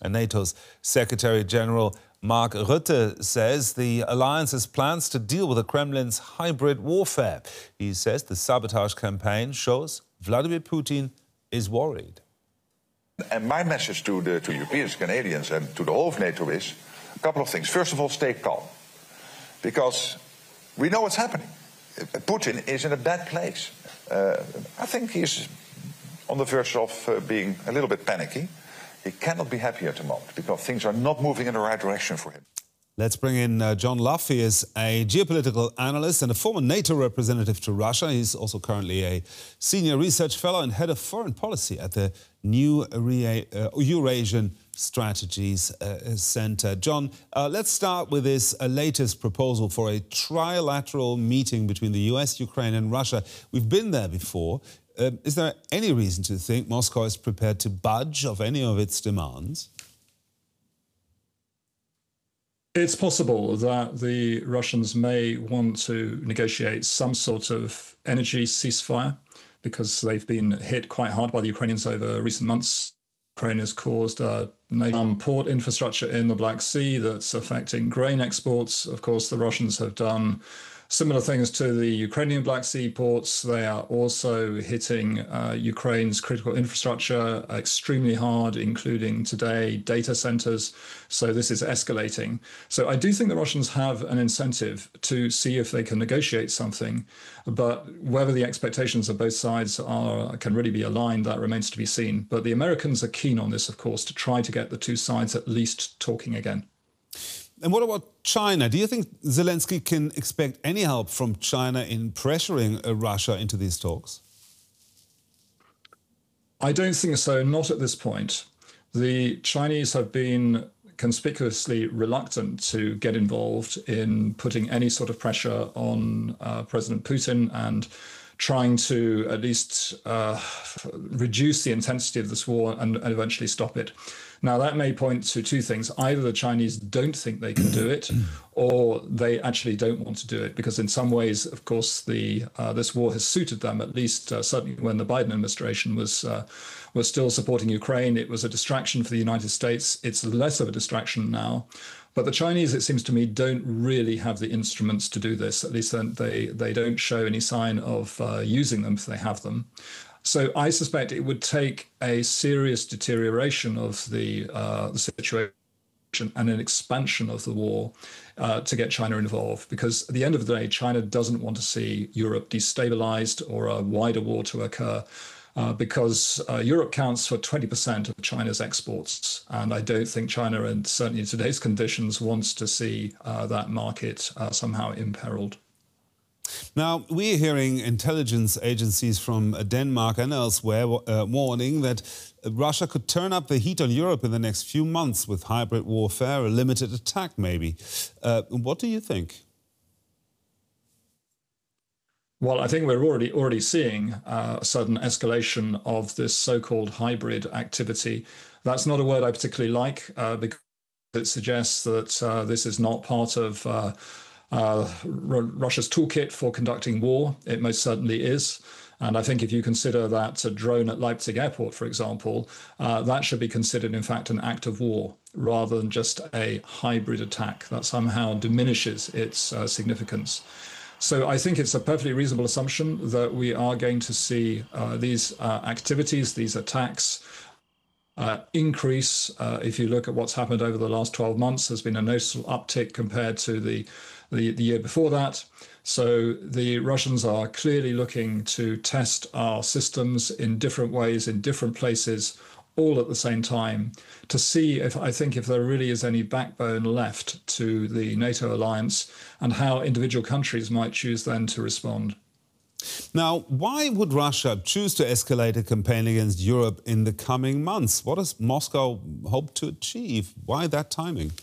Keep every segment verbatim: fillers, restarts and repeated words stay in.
And NATO's Secretary General Mark Rutte says the alliance has plans to deal with the Kremlin's hybrid warfare. He says the sabotage campaign shows Vladimir Putin is worried. And my message to the to Europeans, Canadians and to the whole of NATO is a couple of things. First of all, stay calm. Because we know what's happening. Putin is in a bad place. Uh, I think he's on the verge of uh, being a little bit panicky. He cannot be happy at the moment because things are not moving in the right direction for him. Let's bring in uh, John Luff. He is a geopolitical analyst and a former NATO representative to Russia. He's also currently a senior research fellow and head of foreign policy at the New Eurasian Strategies uh, Center. John, uh, let's start with this uh, latest proposal for a trilateral meeting between the U S, Ukraine and Russia. We've been there before. Uh, is there any reason to think Moscow is prepared to budge of any of its demands? It's possible that the Russians may want to negotiate some sort of energy ceasefire because they've been hit quite hard by the Ukrainians over recent months. Ukraine has caused uh, some port infrastructure in the Black Sea that's affecting grain exports. Of course, the Russians have done similar things to the Ukrainian Black Sea ports. They are also hitting uh, Ukraine's critical infrastructure extremely hard, including today data centers. So this is escalating. So I do think the Russians have an incentive to see if they can negotiate something, but whether the expectations of both sides are can really be aligned, that remains to be seen. But the Americans are keen on this, of course, to try to get the two sides at least talking again. And what about China? Do you think Zelensky can expect any help from China in pressuring uh, Russia into these talks? I don't think so, not at this point. The Chinese have been conspicuously reluctant to get involved in putting any sort of pressure on uh, President Putin and trying to at least uh, reduce the intensity of this war and, and eventually stop it. Now, that may point to two things. Either the Chinese don't think they can do it, or they actually don't want to do it, because in some ways, of course, the uh, this war has suited them, at least uh, certainly when the Biden administration was uh, was still supporting Ukraine. It was a distraction for the United States. It's less of a distraction now. But the Chinese, it seems to me, don't really have the instruments to do this. At least they, they don't show any sign of uh, using them if they have them. So I suspect it would take a serious deterioration of the, uh, the situation and an expansion of the war uh, to get China involved. Because at the end of the day, China doesn't want to see Europe destabilized or a wider war to occur. Uh, because uh, Europe counts for twenty percent of China's exports. And I don't think China, and certainly in today's conditions, wants to see uh, that market uh, somehow imperiled. Now, we're hearing intelligence agencies from Denmark and elsewhere uh, warning that Russia could turn up the heat on Europe in the next few months with hybrid warfare, a limited attack maybe. Uh, what do you think? Well, I think we're already already seeing uh, a sudden escalation of this so-called hybrid activity. That's not a word I particularly like uh, because it suggests that uh, this is not part of uh, uh, Russia's toolkit for conducting war. It most certainly is. And I think if you consider that a drone at Leipzig airport, for example, uh, that should be considered, in fact, an act of war rather than just a hybrid attack that somehow diminishes its uh, significance. So I think it's a perfectly reasonable assumption that we are going to see uh, these uh, activities, these attacks uh, increase. Uh, if you look at what's happened over the last twelve months, there's been a noticeable uptick compared to the, the, the year before that. So the Russians are clearly looking to test our systems in different ways, in different places, all at the same time, to see if I think if there really is any backbone left to the NATO alliance and how individual countries might choose then to respond. Now, why would Russia choose to escalate a campaign against Europe in the coming months? What does Moscow hope to achieve? Why that timing?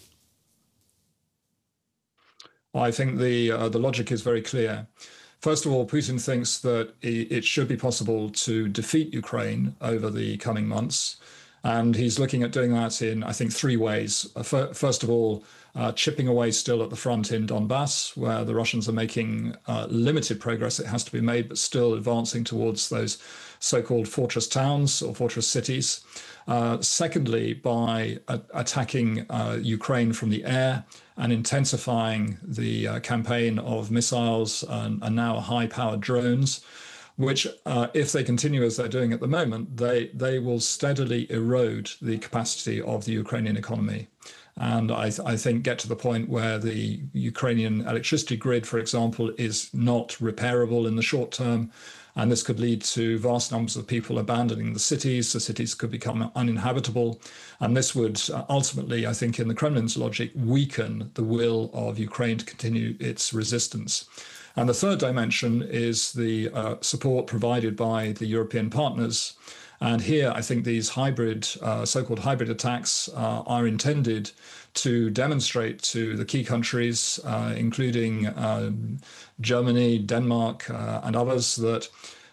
I think the uh, the logic is very clear. First of all, Putin thinks that it should be possible to defeat Ukraine over the coming months. And he's looking at doing that in, I think, three ways. First of all, uh, chipping away still at the front in Donbass, where the Russians are making uh, limited progress. It has to be made, but still advancing towards those so-called fortress towns or fortress cities. Uh, secondly, by uh, attacking uh, Ukraine from the air and intensifying the uh, campaign of missiles and, and now high-powered drones, which, uh, if they continue as they're doing at the moment, they, they will steadily erode the capacity of the Ukrainian economy. And I, th I think get to the point where the Ukrainian electricity grid, for example, is not repairable in the short term. And this could lead to vast numbers of people abandoning the cities. The cities could become uninhabitable. And this would uh, ultimately, I think, in the Kremlin's logic, weaken the will of Ukraine to continue its resistance. And the third dimension is the uh, support provided by the European partners. And here, I think these hybrid, uh, so-called hybrid attacks uh, are intended to demonstrate to the key countries, uh, including uh, Germany, Denmark, uh, and others, that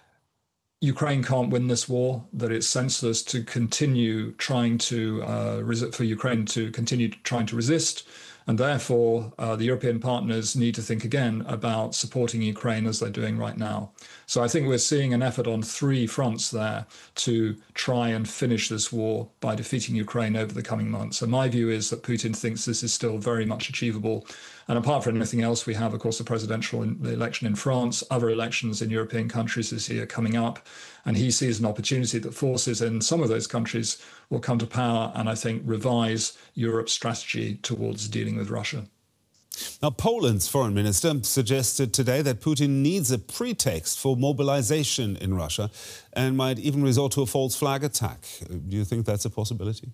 Ukraine can't win this war, that it's senseless to continue trying to, uh, for Ukraine to continue trying to resist. And therefore, uh, the European partners need to think again about supporting Ukraine as they're doing right now. So I think we're seeing an effort on three fronts there to try and finish this war by defeating Ukraine over the coming months. And my view is that Putin thinks this is still very much achievable. And apart from anything else, we have, of course, the presidential the election in France, other elections in European countries this year coming up. And he sees an opportunity that forces in some of those countries will come to power and, I think, revise Europe's strategy towards dealing with Russia. Now, Poland's foreign minister suggested today that Putin needs a pretext for mobilization in Russia and might even resort to a false flag attack. Do you think that's a possibility?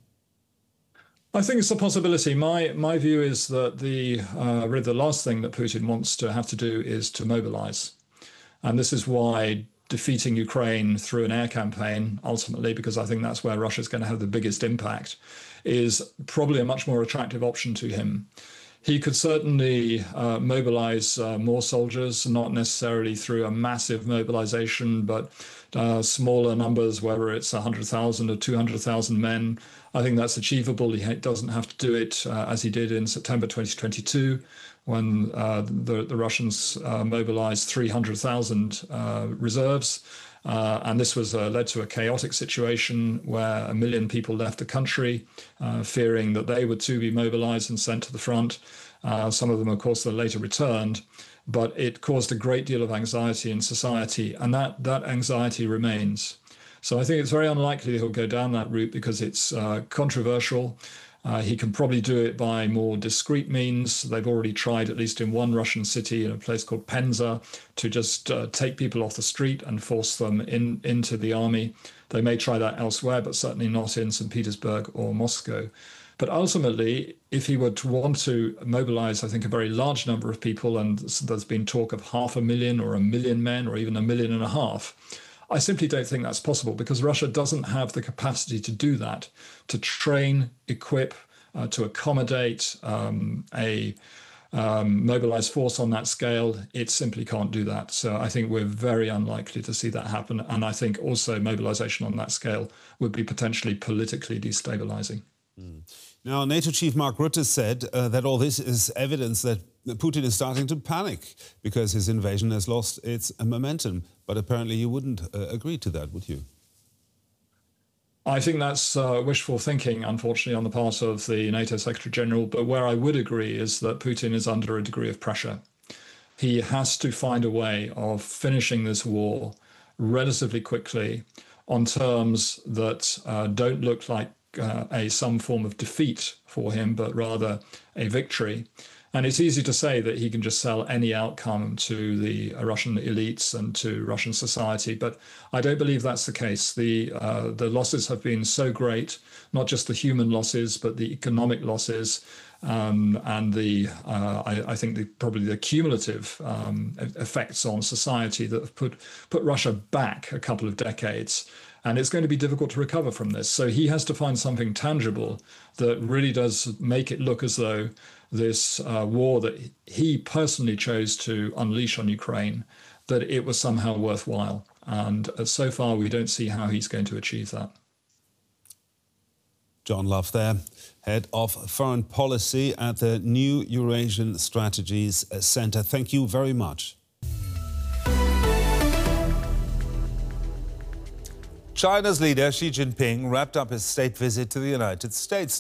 I think it's a possibility. My my view is that the uh, really the last thing that Putin wants to have to do is to mobilize. And this is why defeating Ukraine through an air campaign, ultimately, because I think that's where Russia's going to have the biggest impact, is probably a much more attractive option to him. He could certainly uh, mobilize uh, more soldiers, not necessarily through a massive mobilization, but uh, smaller numbers, whether it's one hundred thousand or two hundred thousand men. I think that's achievable. He doesn't have to do it uh, as he did in September twenty twenty-two, when uh, the, the Russians uh, mobilized three hundred thousand uh, reserves. Uh, and this was uh, led to a chaotic situation where a million people left the country, uh, fearing that they would too be mobilized and sent to the front. Uh, some of them, of course, later returned. But it caused a great deal of anxiety in society, and that, that anxiety remains. So I think it's very unlikely he'll go down that route because it's uh, controversial. Uh, he can probably do it by more discreet means. They've already tried, at least in one Russian city, in a place called Penza, to just uh, take people off the street and force them in into the army. They may try that elsewhere, but certainly not in Saint Petersburg or Moscow. But ultimately, if he were to want to mobilize, I think, a very large number of people, and there's been talk of half a million or a million men or even a million and a half, I simply don't think that's possible because Russia doesn't have the capacity to do that, to train, equip, uh, to accommodate um, a um, mobilized force on that scale. It simply can't do that. So I think we're very unlikely to see that happen. And I think also mobilization on that scale would be potentially politically destabilizing. Mm. Now, NATO chief Mark Rutte said uh, that all this is evidence that Putin is starting to panic because his invasion has lost its momentum. But apparently you wouldn't uh, agree to that, would you? I think that's uh, wishful thinking, unfortunately, on the part of the NATO Secretary General. But where I would agree is that Putin is under a degree of pressure. He has to find a way of finishing this war relatively quickly on terms that uh, don't look like uh, a some form of defeat for him, but rather a victory. And it's easy to say that he can just sell any outcome to the Russian elites and to Russian society, but I don't believe that's the case. The uh, the losses have been so great, not just the human losses, but the economic losses, um, and the uh, I, I think the, probably the cumulative um, effects on society that have put put Russia back a couple of decades. And it's going to be difficult to recover from this. So he has to find something tangible that really does make it look as though this uh, war that he personally chose to unleash on Ukraine, that it was somehow worthwhile. And uh, so far, we don't see how he's going to achieve that. John Love there, Head of Foreign Policy at the New Eurasian Strategies Center. Thank you very much. China's leader Xi Jinping wrapped up his state visit to the United States.